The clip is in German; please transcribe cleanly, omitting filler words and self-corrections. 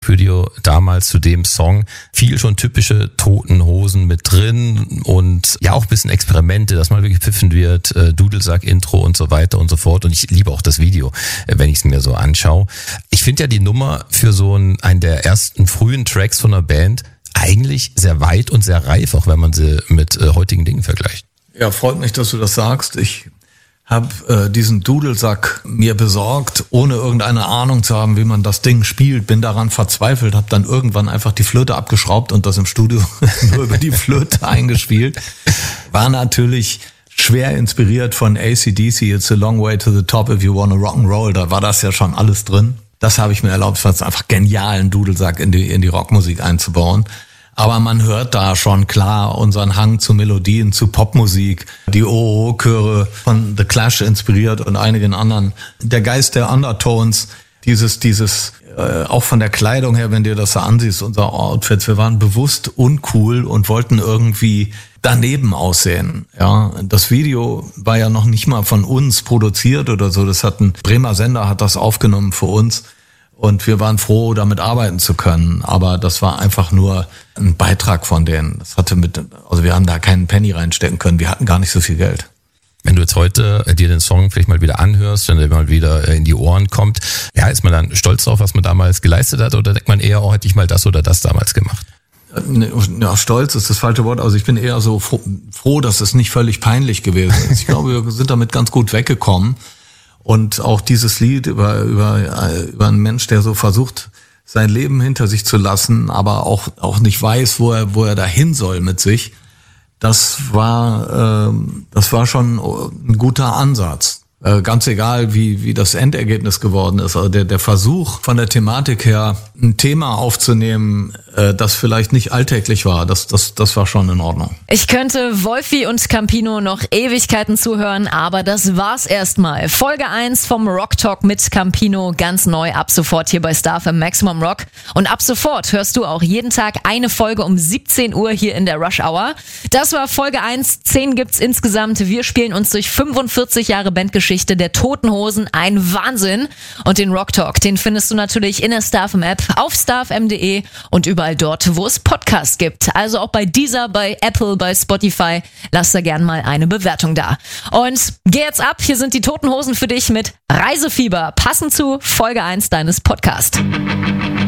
Musikvideo damals zu dem Song viel schon typische Toten Hosen mit drin und ja auch ein bisschen Experimente, dass mal wirklich gepfiffen wird, Dudelsack-Intro und so weiter und so fort. Und ich liebe auch das Video, wenn ich es mir so anschaue. Ich finde ja die Nummer für so einen der ersten frühen Tracks von einer Band eigentlich sehr weit und sehr reif, auch wenn man sie mit heutigen Dingen vergleicht. Ja, freut mich, dass du das sagst. Ich habe diesen Dudelsack mir besorgt, ohne irgendeine Ahnung zu haben, wie man das Ding spielt. Bin daran verzweifelt, habe dann irgendwann einfach die Flöte abgeschraubt und das im Studio nur über die Flöte eingespielt. War natürlich schwer inspiriert von AC/DC, It's a Long Way to the Top if you wanna rock'n'roll. Da war das ja schon alles drin. Das habe ich mir erlaubt, es war einfach genial, einen Dudelsack in die Rockmusik einzubauen. Aber man hört da schon klar unseren Hang zu Melodien, zu Popmusik, die OO-Chöre von The Clash inspiriert und einigen anderen. Der Geist der Undertones, dieses auch von der Kleidung her, wenn dir das so ansiehst, unser Outfits, wir waren bewusst uncool und wollten irgendwie daneben aussehen. Ja, das Video war ja noch nicht mal von uns produziert oder so. Das hat ein Bremer Sender hat das aufgenommen für uns und wir waren froh, damit arbeiten zu können. Aber das war einfach nur ein Beitrag von denen. Das hatte also wir haben da keinen Penny reinstecken können. Wir hatten gar nicht so viel Geld. Wenn du jetzt heute dir den Song vielleicht mal wieder anhörst, wenn er mal wieder in die Ohren kommt, ja, ist man dann stolz drauf, was man damals geleistet hat, oder denkt man eher, oh, hätte ich mal das oder das damals gemacht? Ja, stolz ist das falsche Wort. Also ich bin eher so froh, dass es nicht völlig peinlich gewesen ist. Ich glaube, wir sind damit ganz gut weggekommen. Und auch dieses Lied über einen Mensch, der so versucht, sein Leben hinter sich zu lassen, aber auch nicht weiß, wo er dahin soll mit sich. Das war schon ein guter Ansatz. Ganz egal, wie das Endergebnis geworden ist. Also der Versuch von der Thematik her, ein Thema aufzunehmen, das vielleicht nicht alltäglich war, das war schon in Ordnung. Ich könnte Wolfi und Campino noch Ewigkeiten zuhören, aber das war's erstmal. Folge 1 vom Rock Talk mit Campino, ganz neu ab sofort hier bei Star FM Maximum Rock. Und ab sofort hörst du auch jeden Tag eine Folge um 17 Uhr hier in der Rush Hour. Das war Folge 1, 10 gibt's insgesamt. Wir spielen uns durch 45 Jahre Bandgeschichte der Toten Hosen, ein Wahnsinn. Und den Rock Talk, den findest du natürlich in der Star FM App, auf starfm.de und überall dort, wo es Podcasts gibt. Also auch bei Deezer, bei Apple, bei Spotify. Lass da gern mal eine Bewertung da. Und geh jetzt ab, hier sind die Toten Hosen für dich mit Reisefieber, passend zu Folge 1 deines Podcasts.